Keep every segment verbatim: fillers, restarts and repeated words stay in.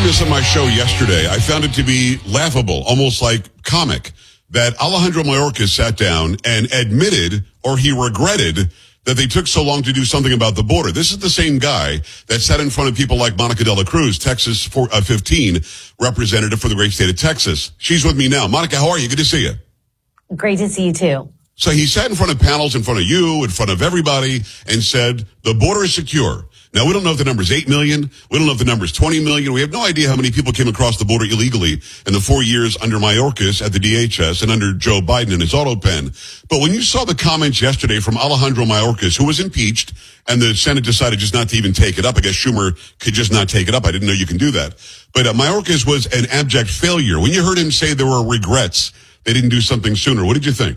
mentioned this on my show yesterday. I found it to be laughable, almost like comic, that Alejandro Mayorkas sat down and admitted, or he regretted, that they took so long to do something about the border. This is the same guy that sat in front of people like Monica de la Cruz, Texas for, uh, fifteen representative for the great state of Texas. She's with me now. Monica, how are you? Good to see you. Great to see you too. So he sat in front of panels, in front of you, in front of everybody, and said, the border is secure. Now, we don't know if the number is eight million. We don't know if the number is twenty million. We have no idea how many people came across the border illegally in the four years under Mayorkas at the D H S and under Joe Biden in his auto pen. But when you saw the comments yesterday from Alejandro Mayorkas, who was impeached, and the Senate decided just not to even take it up. I guess Schumer could just not take it up. I didn't know you can do that. But uh, Mayorkas was an abject failure. When you heard him say there were regrets, they didn't do something sooner, what did you think?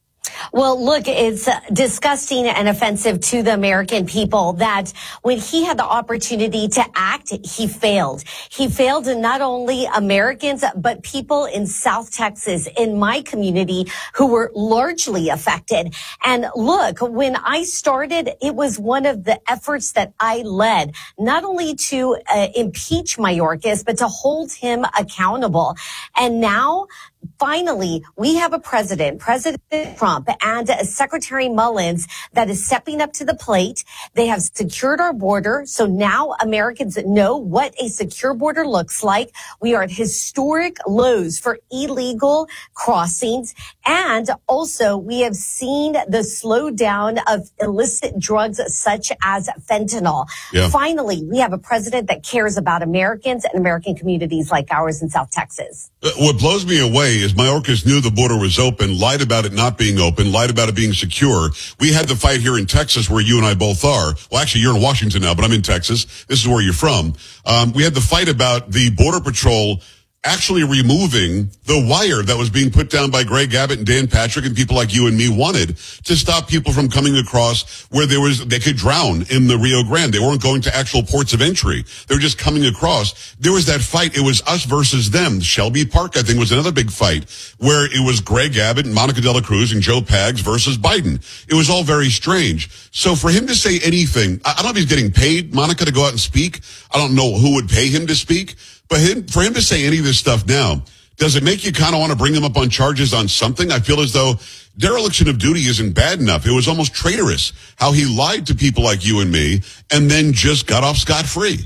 Well, look, it's disgusting and offensive to the American people that when he had the opportunity to act, he failed. He failed in not only Americans, but people in South Texas, in my community, who were largely affected. And look, when I started, it was one of the efforts that I led, not only to uh, impeach Mayorkas, but to hold him accountable. And now, finally, we have a president, President Trump, and Secretary Mullins that is stepping up to the plate. They have secured our border. So now Americans know what a secure border looks like. We are at historic lows for illegal crossings. And also we have seen the slowdown of illicit drugs such as fentanyl. Yeah. Finally, we have a president that cares about Americans and American communities like ours in South Texas. What blows me away is Mayorkas knew the border was open, lied about it not being open, lied about it being secure. We had the fight here in Texas where you and I both are. Well, actually, you're in Washington now, but I'm in Texas. This is where you're from. Um, we had the fight about the Border Patrol actually removing the wire that was being put down by Greg Abbott and Dan Patrick and people like you and me wanted to stop people from coming across where there was, they could drown in the Rio Grande. They weren't going to actual ports of entry. They were just coming across. There was that fight. It was us versus them. Shelby Park, I think, was another big fight where it was Greg Abbott and Monica de la Cruz and Joe Pags versus Biden. It was all very strange. So for him to say anything, I don't know if he's getting paid, Monica, to go out and speak. I don't know who would pay him to speak. But him, for him to say any of this stuff now, does it make you kind of want to bring him up on charges on something? I feel as though dereliction of duty isn't bad enough. It was almost traitorous how he lied to people like you and me and then just got off scot-free.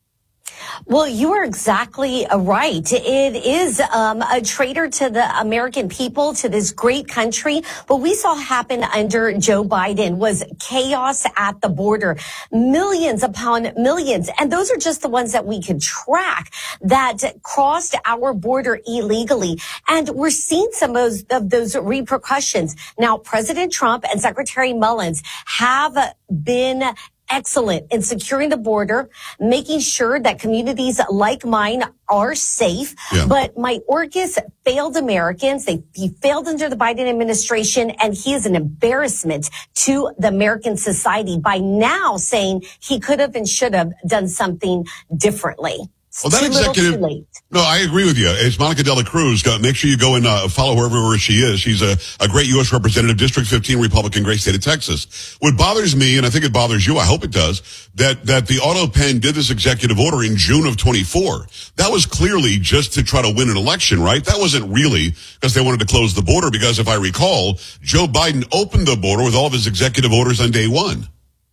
Well, you are exactly right. It is um, a traitor to the American people, to this great country. What we saw happen under Joe Biden was chaos at the border, millions upon millions. And those are just the ones that we could track that crossed our border illegally. And we're seeing some of those, of those repercussions. Now, President Trump and Secretary Mullins have been excellent in securing the border, making sure that communities like mine are safe. Yeah. But Mayorkas failed Americans. They, he failed under the Biden administration, and he is an embarrassment to the American society by now saying he could have and should have done something differently. Well, that executive, no, I agree with you. It's Monica de la Cruz. Make sure you go and uh, follow her wherever she is. She's a, a great U S representative, District fifteen Republican, great state of Texas. What bothers me, and I think it bothers you, I hope it does, that, that the auto pen did this executive order in June of twenty-four. That was clearly just to try to win an election, right? That wasn't really because they wanted to close the border, because if I recall, Joe Biden opened the border with all of his executive orders on day one.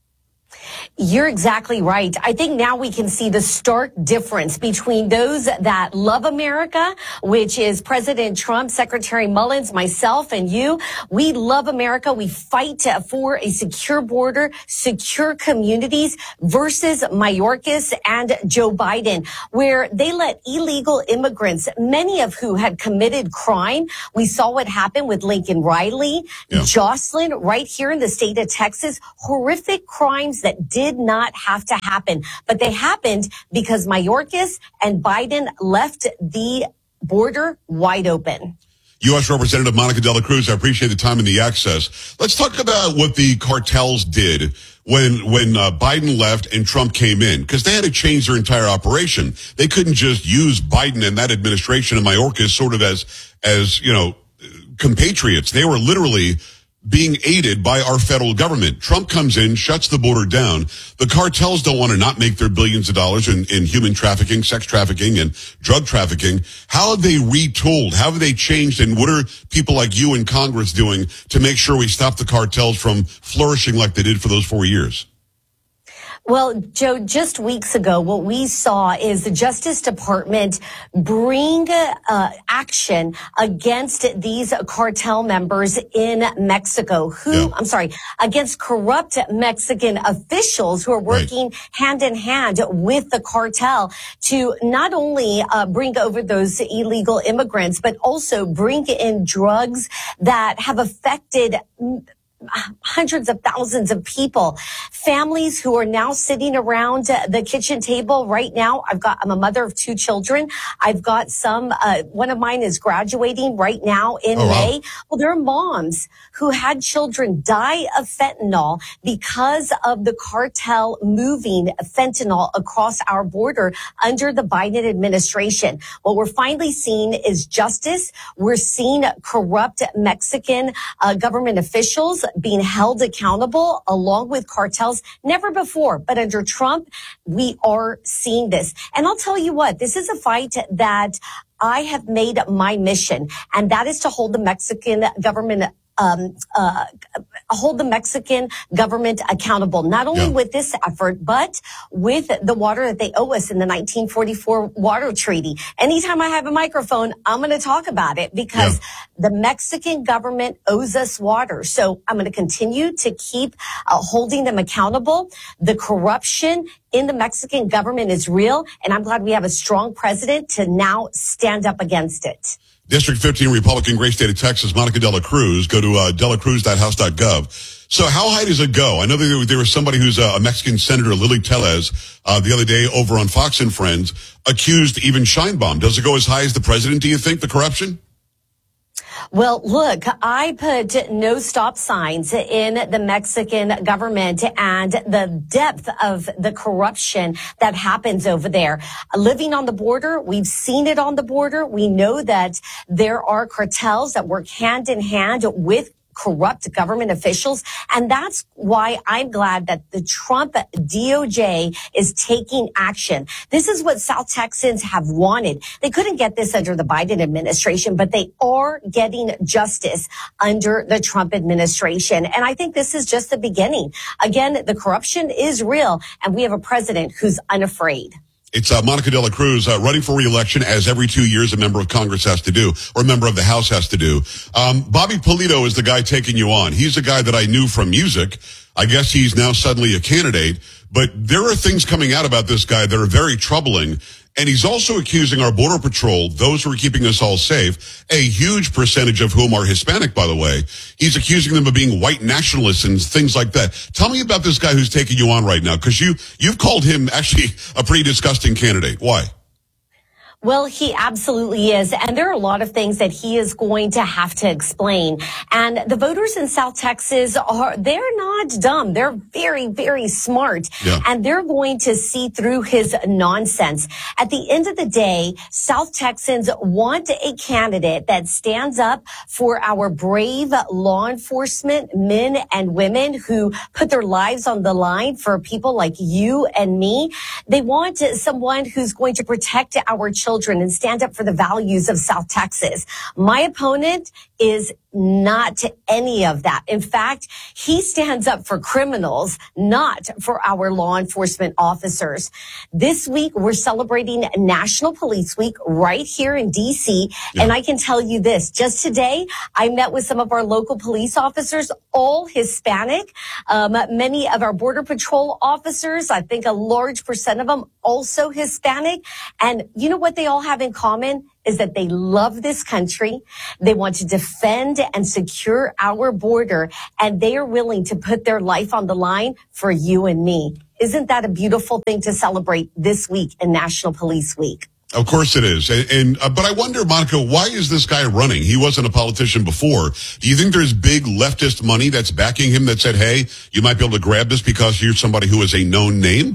You're exactly right. I think now we can see the stark difference between those that love America, which is President Trump, Secretary Mullins, myself, and you. We love America. We fight for a secure border, secure communities, versus Mayorkas and Joe Biden, where they let illegal immigrants, many of who had committed crime. We saw what happened with Lincoln Riley, yeah. Jocelyn, right here in the state of Texas. Horrific crimes that did not have to happen, but they happened because Mayorkas and Biden left the border wide open. U S Representative Monica de la Cruz, I appreciate the time and the access. Let's talk about what the cartels did when when uh, Biden left and Trump came in, because they had to change their entire operation. They couldn't just use Biden and that administration and Mayorkas sort of as, as you know, compatriots. They were literally being aided by our federal government. Trump comes in, shuts the border down. The cartels don't want to not make their billions of dollars in, in human trafficking, sex trafficking, and drug trafficking. How have they retooled? How have they changed? And what are people like you in Congress doing to make sure we stop the cartels from flourishing like they did for those four years? Well, Joe, just weeks ago, what we saw is the Justice Department bring uh, action against these cartel members in Mexico who, yeah. I'm sorry, against corrupt Mexican officials who are working right. hand in hand with the cartel to not only uh, bring over those illegal immigrants, but also bring in drugs that have affected hundreds of thousands of people, families who are now sitting around the kitchen table right now. I've got, I'm a mother of two children. I've got some, uh, one of mine is graduating right now in oh, May. Wow. Well, there are moms who had children die of fentanyl because of the cartel moving fentanyl across our border under the Biden administration. What we're finally seeing is justice. We're seeing corrupt Mexican uh, government officials being held accountable along with cartels. Never before, but under Trump, we are seeing this. And I'll tell you what, this is a fight that I have made my mission, and that is to hold the Mexican government Um, uh, hold the Mexican government accountable, not only yeah. with this effort, but with the water that they owe us in the nineteen forty-four Water Treaty. Anytime I have a microphone, I'm going to talk about it because yeah. the Mexican government owes us water. So I'm going to continue to keep uh, holding them accountable. The corruption in the Mexican government is real, and I'm glad we have a strong president to now stand up against it. District fifteen Republican, great state of Texas, Monica De La Cruz. Go to uh, delacruz dot house dot gov. So how high does it go? I know that there was somebody who's a Mexican senator, Lily Tellez, uh, the other day over on Fox and Friends, accused even Sheinbaum. Does it go as high as the president, do you think, the corruption? Well, look, I put no stop signs in the Mexican government and the depth of the corruption that happens over there. Living on the border, we've seen it on the border. We know that there are cartels that work hand in hand with corrupt government officials. And that's why I'm glad that the Trump D O J is taking action. This is what South Texans have wanted. They couldn't get this under the Biden administration, but they are getting justice under the Trump administration. And I think this is just the beginning. Again, the corruption is real, and we have a president who's unafraid. It's uh, Monica De La Cruz uh, running for re-election, as every two years a member of Congress has to do, or a member of the House has to do. Um, Bobby Polito is the guy taking you on. He's a guy that I knew from music. I guess he's now suddenly a candidate. But there are things coming out about this guy that are very troubling. And he's also accusing our Border Patrol, those who are keeping us all safe, a huge percentage of whom are Hispanic, by the way. He's accusing them of being white nationalists and things like that. Tell me about this guy who's taking you on right now, because you, you've called him actually a pretty disgusting candidate. Why? Well, he absolutely is. And there are a lot of things that he is going to have to explain. And the voters in South Texas are, they're not dumb. They're very, very smart. Yeah. And they're going to see through his nonsense. At the end of the day, South Texans want a candidate that stands up for our brave law enforcement men and women who put their lives on the line for people like you and me. They want someone who's going to protect our children and stand up for the values of South Texas. My opponent is not any of that. In fact, he stands up for criminals, not for our law enforcement officers. This week, we're celebrating National Police Week right here in D C. Yeah. And I can tell you this, just today, I met with some of our local police officers, all Hispanic. Um, many of our Border Patrol officers, I think a large percent of them, also Hispanic. And you know what they all have in common? Is that they love this country. They want to defend and secure our border, and they are willing to put their life on the line for you and me. Isn't that a beautiful thing to celebrate this week in National Police Week? Of course it is. And, and uh, but I wonder, Monica, why is this guy running? He wasn't a politician before. Do you think there's big leftist money that's backing him that said, hey, you might be able to grab this because you're somebody who is a known name?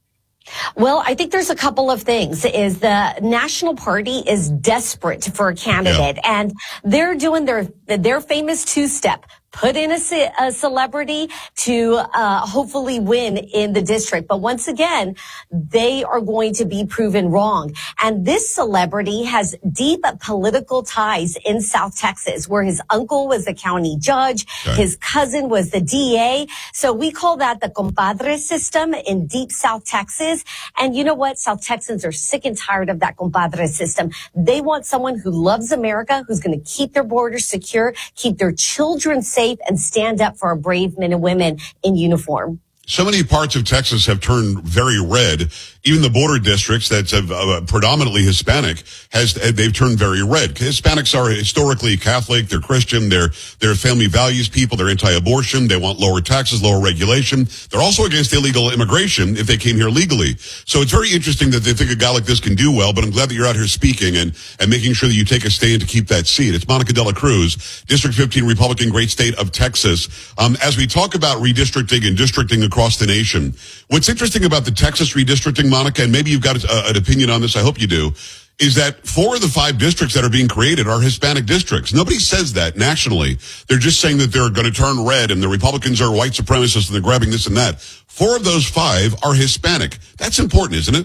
Well, I think there's a couple of things. Is the National Party is desperate for a candidate, yeah. and they're doing their their famous two-step. put in a, ce- a celebrity to uh, hopefully win in the district. But once again, they are going to be proven wrong. And this celebrity has deep political ties in South Texas, where his uncle was the county judge, okay. his cousin was the D A. So we call that the compadre system in deep South Texas. And you know what? South Texans are sick and tired of that compadre system. They want someone who loves America, who's going to keep their borders secure, keep their children safe, and stand up for our brave men and women in uniform. So many parts of Texas have turned very red. Even the border districts that's uh, predominantly Hispanic has they've turned very red. Hispanics are historically Catholic, they're Christian, they're they're family values people, they're anti-abortion, they want lower taxes, lower regulation. They're also against illegal immigration if they came here legally. So it's very interesting that they think a guy like this can do well, but I'm glad that you're out here speaking and, and making sure that you take a stand to keep that seat. It's Monica De La Cruz, District fifteen Republican, great state of Texas. Um, as we talk about redistricting and districting across the nation, what's interesting about the Texas redistricting, Monica, and maybe you've got a, an opinion on this, I hope you do, is that four of the five districts that are being created are Hispanic districts. Nobody says that nationally. They're just saying that they're going to turn red and the Republicans are white supremacists and they're grabbing this and that. Four of those five are Hispanic. That's important, isn't it?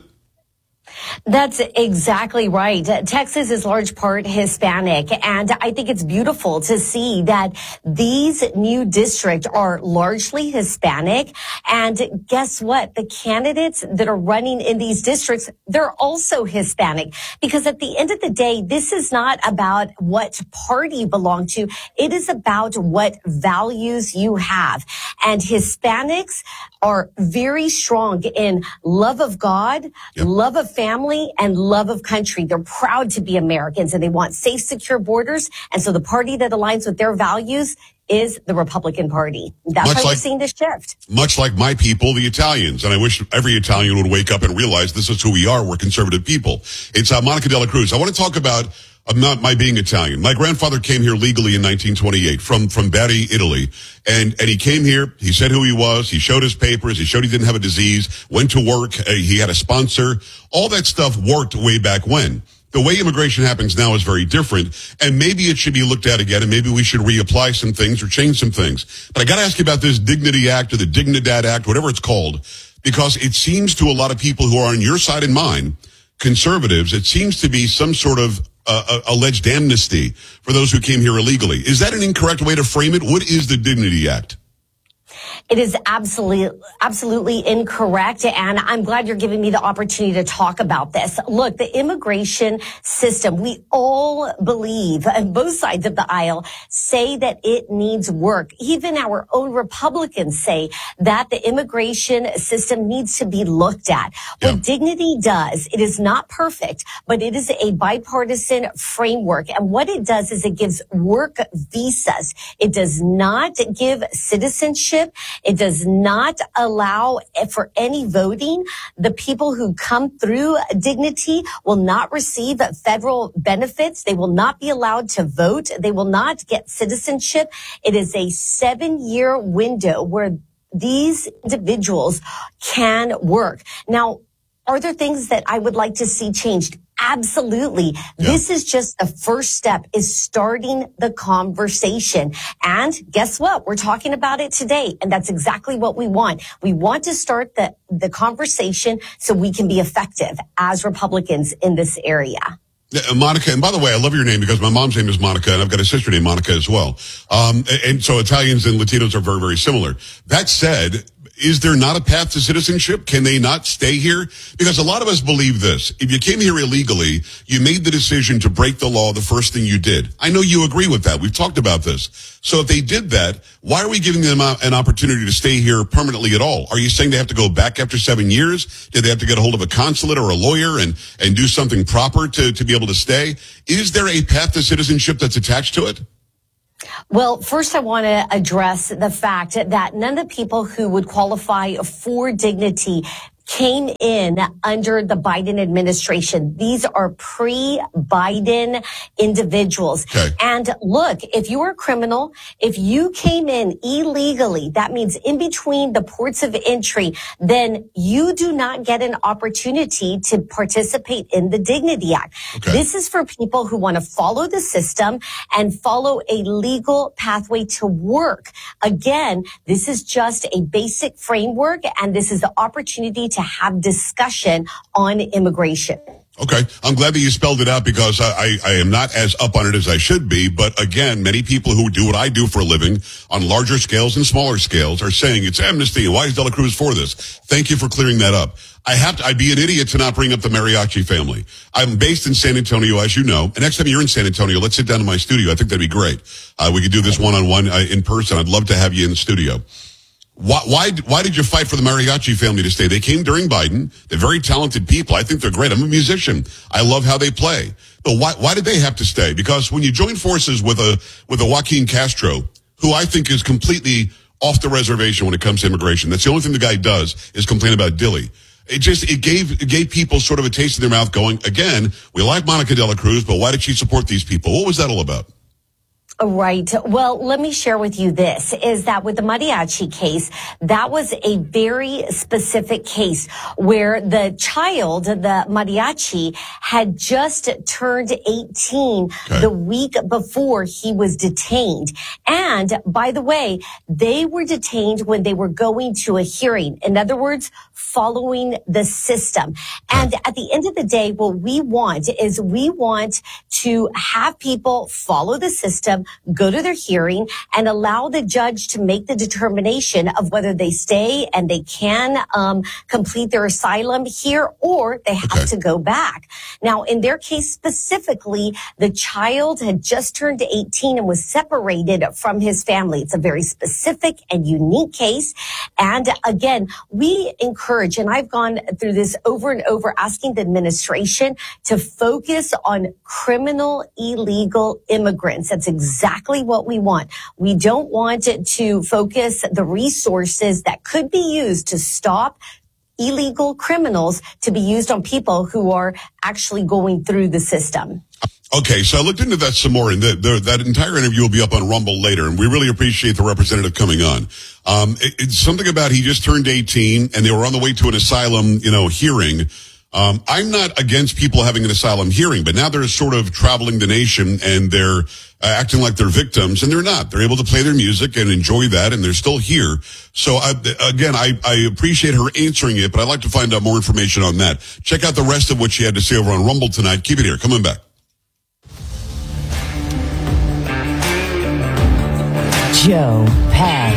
That's exactly right. Texas is large part Hispanic, and I think it's beautiful to see that these new districts are largely Hispanic. And guess what? The candidates that are running in these districts, they're also Hispanic, because at the end of the day, this is not about what party you belong to. It is about what values you have. And Hispanics are very strong in love of God, yep. love of family, and love of country. They're proud to be Americans, and they want safe, secure borders. And so the party that aligns with their values is the Republican Party. That's much why like, we're seeing this shift. Much like my people, the Italians. And I wish every Italian would wake up and realize this is who we are. We're conservative people. It's uh, Monica De La Cruz. I want to talk about I'm not my being Italian. My grandfather came here legally in nineteen twenty-eight from, from Bari, Italy. And, and he came here. He said who he was. He showed his papers. He showed he didn't have a disease, went to work. Uh, he had a sponsor. All that stuff worked way back when. The way immigration happens now is very different. And maybe it should be looked at again. And maybe we should reapply some things or change some things. But I got to ask you about this Dignity Act or the Dignidad Act, whatever it's called, because it seems to a lot of people who are on your side and mine, conservatives, it seems to be some sort of Uh, alleged amnesty for those who came here illegally. Is that an incorrect way to frame it? What is the Dignity Act? It is absolutely, absolutely incorrect. And I'm glad you're giving me the opportunity to talk about this. Look, the immigration system, we all believe, and both sides of the aisle say that it needs work. Even our own Republicans say that the immigration system needs to be looked at. Yeah. What Dignity does, it is not perfect, but it is a bipartisan framework. And what it does is it gives work visas. It does not give citizenship. It does not allow for any voting. The people who come through Dignity will not receive federal benefits. They will not be allowed to vote. They will not get citizenship. It is a seven-year window where these individuals can work. Now, are there things that I would like to see changed? Absolutely. Yeah. This is just the first step, is starting the conversation. And guess what? We're talking about it today. And that's exactly what we want. We want to start the, the conversation so we can be effective as Republicans in this area. Uh, Monica, and by the way, I love your name because my mom's name is Monica, and I've got a sister named Monica as well. Um, and so Italians and Latinos are very, very similar. That said, is there not a path to citizenship? Can they not stay here? Because a lot of us believe this. If you came here illegally, you made the decision to break the law the first thing you did. I know you agree with that. We've talked about this. So if they did that, why are we giving them an opportunity to stay here permanently at all? Are you saying they have to go back after seven years? Do they have to get a hold of a consulate or a lawyer and, and do something proper to, to be able to stay? Is there a path to citizenship that's attached to it? Well, first I want to address the fact that none of the people who would qualify for Dignity came in under the Biden administration. These are pre-Biden individuals. Okay. And look, if you're a criminal, if you came in illegally, that means in between the ports of entry, then you do not get an opportunity to participate in the Dignity Act. Okay. This is for people who want to follow the system and follow a legal pathway to work. Again, this is just a basic framework, and this is the opportunity to have discussion on immigration. Okay. I'm glad that you spelled it out because I, I, I am not as up on it as I should be. But again, many people who do what I do for a living on larger scales and smaller scales are saying it's amnesty. And why is Dela Cruz for this? Thank you for clearing that up. I have to, I'd be an idiot to not bring up the Mariachi family. I'm based in San Antonio, as you know. And next time you're in San Antonio, let's sit down in my studio. I think that'd be great. Uh, we could do this one-on-one uh, in person. I'd love to have you in the studio. Why, why, why did you fight for the Mariachi family to stay? They came during Biden. They're very talented people. I think they're great. I'm a musician. I love how they play. But why, why did they have to stay? Because when you join forces with a, with a Joaquin Castro, who I think is completely off the reservation when it comes to immigration, that's the only thing the guy does is complain about Dilley. It just, it gave, it gave people sort of a taste in their mouth going, again, we like Monica Dela Cruz, but why did she support these people? What was that all about? Right. Well, let me share with you this, is that with the mariachi case, that was a very specific case where the child, the mariachi, had just turned eighteen okay. the week before he was detained. And by the way, they were detained when they were going to a hearing. In other words, following the system. And at the end of the day, what we want is we want to have people follow the system, go to their hearing, and allow the judge to make the determination of whether they stay and they can um, complete their asylum here or they have okay. to go back. Now, in their case specifically, the child had just turned eighteen and was separated from his family. It's a very specific and unique case. And again, we encourage, and I've gone through this over and over, asking the administration to focus on criminal illegal immigrants. That's exactly what we want. We don't want to focus the resources that could be used to stop illegal criminals to be used on people who are actually going through the system. Okay, so I looked into that some more, and the, the, that entire interview will be up on Rumble later, and we really appreciate the representative coming on. Um, it, it's something about he just turned eighteen, and they were on the way to an asylum, you know, hearing. Um, I'm not against people having an asylum hearing, but now they're sort of traveling the nation, and they're uh, acting like they're victims, and they're not. They're able to play their music and enjoy that, and they're still here. So, I, again, I, I appreciate her answering it, but I'd like to find out more information on that. Check out the rest of what she had to say over on Rumble tonight. Keep it here. Coming back. Joe Pags.